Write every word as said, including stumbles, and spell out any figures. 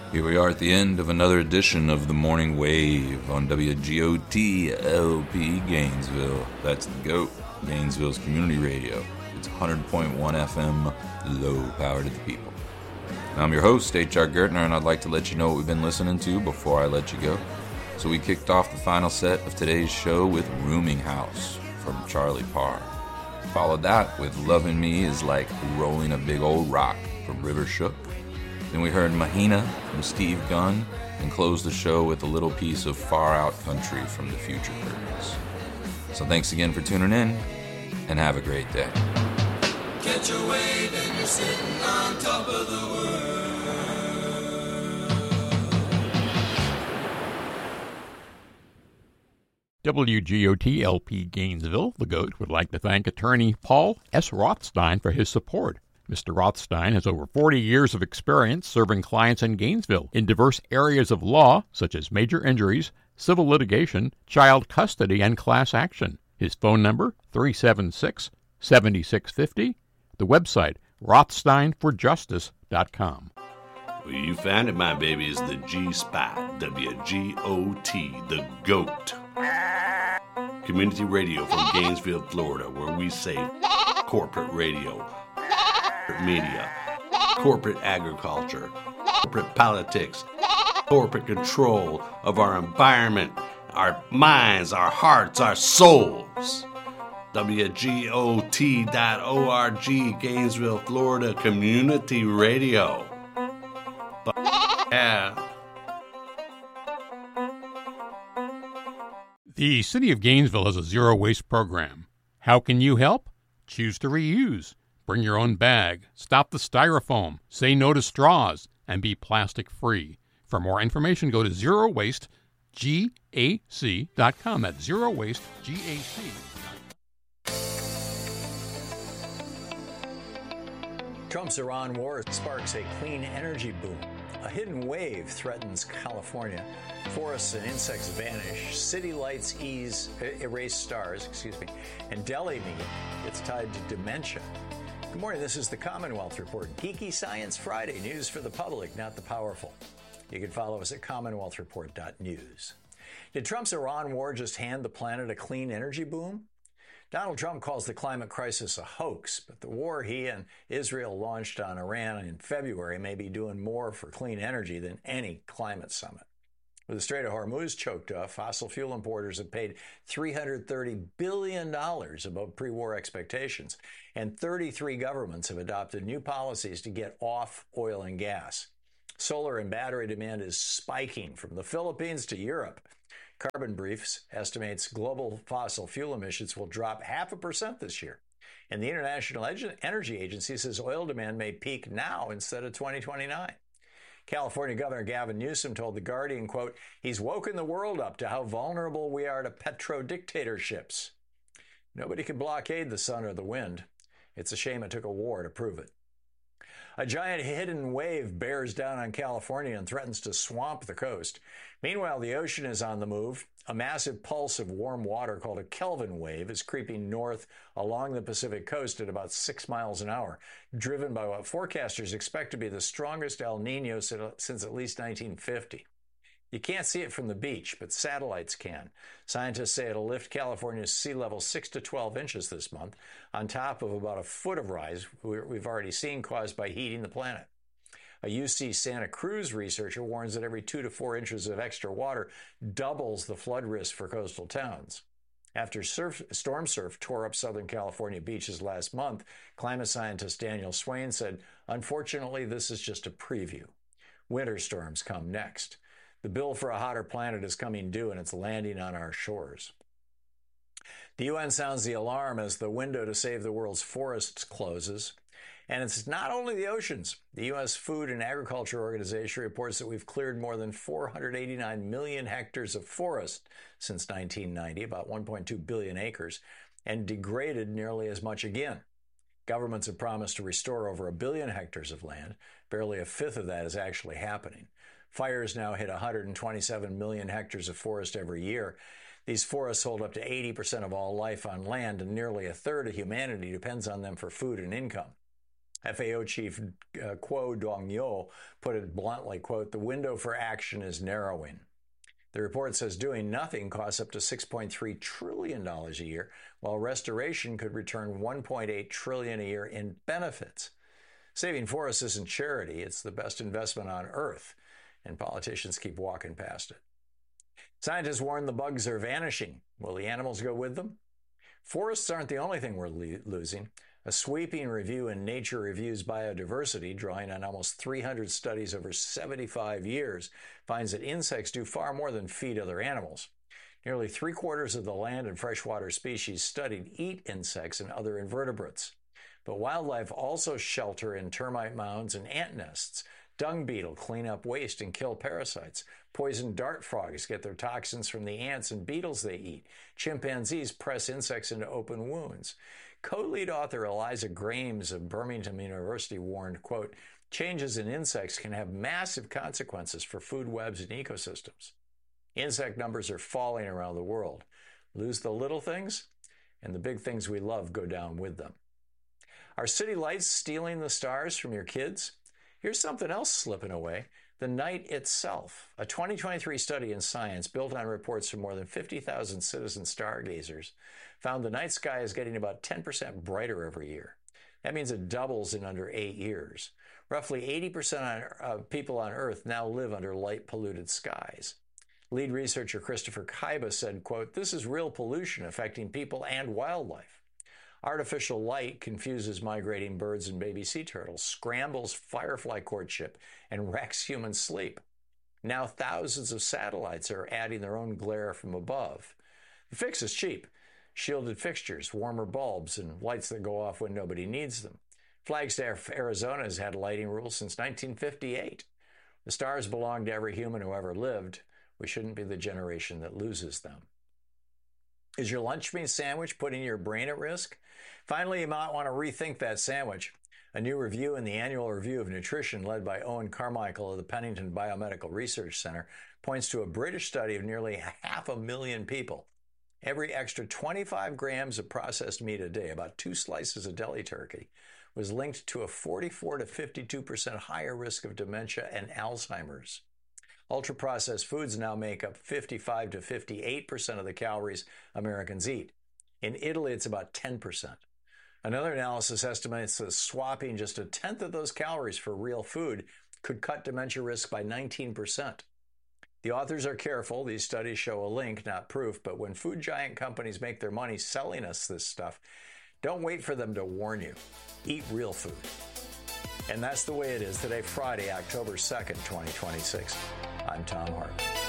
Here we are at the end of another edition of The Morning Wave on W G O T L P Gainesville. That's the GOAT, Gainesville's community radio. It's one hundred point one F M, low power to the people. I'm your host, H R Gertner, and I'd like to let you know what we've been listening to before I let you go. So we kicked off the final set of today's show with Rooming House from Charlie Parr. Followed that with Loving Me is Like Rolling a Big Old Rock from River Shook. Then we heard Mahina from Steve Gunn and closed the show with a little piece of Far Out Country from the Future Birds. So thanks again for tuning in, and have a great day. Catch a wave and you're sitting on top of the W G O T L P Gainesville, the GOAT, would like to thank attorney Paul S. Rothstein for his support. Mister Rothstein has over forty years of experience serving clients in Gainesville in diverse areas of law, such as major injuries, civil litigation, child custody, and class action. His phone number, three seven six, seven six five zero. The website, rothstein for justice dot com. Well, you found it, my baby, is the G-Spot, W G O T, the GOAT. Community radio from Gainesville, Florida, where we say corporate radio, media, corporate agriculture, corporate politics, corporate control of our environment, our minds, our hearts, our souls. W G O T dot org, Gainesville, Florida, community radio. But, yeah. The City of Gainesville has a zero-waste program. How can you help? Choose to reuse. Bring your own bag. Stop the styrofoam. Say no to straws. And be plastic-free. For more information, go to zero waste G A C dot com. That's zero waste G A C. Trump's Iran war sparks a clean energy boom. A hidden wave threatens California. Forests and insects vanish. City lights ease, erase stars, excuse me. And deli meat gets tied to dementia. Good morning, this is the Commonwealth Report. Geeky Science Friday, news for the public, not the powerful. You can follow us at commonwealth report dot news. Did Trump's Iran war just hand the planet a clean energy boom? Donald Trump calls the climate crisis a hoax, but the war he and Israel launched on Iran in February may be doing more for clean energy than any climate summit. With the Strait of Hormuz choked off, fossil fuel importers have paid three hundred thirty billion dollars above pre-war expectations, and thirty-three governments have adopted new policies to get off oil and gas. Solar and battery demand is spiking from the Philippines to Europe. Carbon Briefs estimates global fossil fuel emissions will drop half a percent this year. And the International Energy Agency says oil demand may peak now instead of twenty twenty-nine. California Governor Gavin Newsom told The Guardian, quote, he's woken the world up to how vulnerable we are to petro-dictatorships. Nobody can blockade the sun or the wind. It's a shame it took a war to prove it. A giant hidden wave bears down on California and threatens to swamp the coast. Meanwhile, the ocean is on the move. A massive pulse of warm water called a Kelvin wave is creeping north along the Pacific coast at about six miles an hour, driven by what forecasters expect to be the strongest El Nino since at least nineteen fifty. You can't see it from the beach, but satellites can. Scientists say it'll lift California's sea level six to twelve inches this month, on top of about a foot of rise we've already seen caused by heating the planet. A U C Santa Cruz researcher warns that every two to four inches of extra water doubles the flood risk for coastal towns. After surf, storm surf tore up Southern California beaches last month, climate scientist Daniel Swain said, unfortunately, this is just a preview. Winter storms come next. The bill for a hotter planet is coming due, and it's landing on our shores. The U N sounds the alarm as the window to save the world's forests closes. And it's not only the oceans. The U S Food and Agriculture Organization reports that we've cleared more than four hundred eighty-nine million hectares of forest since nineteen ninety, about one point two billion acres, and degraded nearly as much again. Governments have promised to restore over a billion hectares of land. Barely a fifth of that is actually happening. Fires now hit one hundred twenty-seven million hectares of forest every year. These forests hold up to eighty percent of all life on land, and nearly a third of humanity depends on them for food and income. F A O chief uh, Kuo Dong-yo put it bluntly, quote, "The window for action is narrowing." The report says doing nothing costs up to six point three trillion dollars a year, while restoration could return one point eight trillion dollars a year in benefits. Saving forests isn't charity. It's the best investment on Earth, and politicians keep walking past it. Scientists warn the bugs are vanishing. Will the animals go with them? Forests aren't the only thing we're lo- losing. A sweeping review in Nature Reviews Biodiversity, drawing on almost three hundred studies over seventy-five years, finds that insects do far more than feed other animals. Nearly three quarters of the land and freshwater species studied eat insects and other invertebrates. But wildlife also shelter in termite mounds and ant nests. Dung beetle clean up waste and kill parasites. Poison dart frogs get their toxins from the ants and beetles they eat. Chimpanzees press insects into open wounds. Co-lead author Eliza Grames of Birmingham University warned, quote, "Changes in insects can have massive consequences for food webs and ecosystems. Insect numbers are falling around the world. Lose the little things, and the big things we love go down with them." Are city lights stealing the stars from your kids? Here's something else slipping away: the night itself. A twenty twenty-three study in Science, built on reports from more than fifty thousand citizen stargazers, found the night sky is getting about ten percent brighter every year. That means it doubles in under eight years. Roughly eighty percent of people on Earth now live under light-polluted skies. Lead researcher Christopher Kaiba said, quote, "This is real pollution affecting people and wildlife. Artificial light confuses migrating birds and baby sea turtles, scrambles firefly courtship, and wrecks human sleep. Now thousands of satellites are adding their own glare from above. The fix is cheap: shielded fixtures, warmer bulbs, and lights that go off when nobody needs them. Flagstaff, Arizona has had lighting rules since nineteen fifty-eight. The stars belong to every human who ever lived. We shouldn't be the generation that loses them." Is your lunch meat sandwich putting your brain at risk? Finally, you might want to rethink that sandwich. A new review in the Annual Review of Nutrition, led by Owen Carmichael of the Pennington Biomedical Research Center, points to a British study of nearly half a million people. Every extra twenty-five grams of processed meat a day, about two slices of deli turkey, was linked to a forty-four to fifty-two percent higher risk of dementia and Alzheimer's. Ultra-processed foods now make up fifty-five to fifty-eight percent of the calories Americans eat. In Italy, it's about ten percent. Another analysis estimates that swapping just a tenth of those calories for real food could cut dementia risk by nineteen percent. The authors are careful. These studies show a link, not proof, but when food giant companies make their money selling us this stuff, don't wait for them to warn you. Eat real food. And that's the way it is today, Friday, October second, twenty twenty-six. I'm Tom Hart.